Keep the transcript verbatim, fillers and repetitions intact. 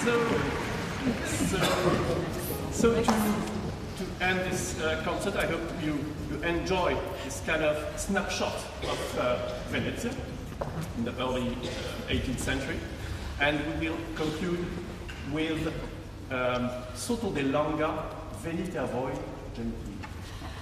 So, so, so to, to end this uh, concert, I hope you, you enjoy this kind of snapshot of uh, Venezia in the early uh, eighteenth century. And we will conclude with um, Sotto dell'Anga, venite a voi gentili.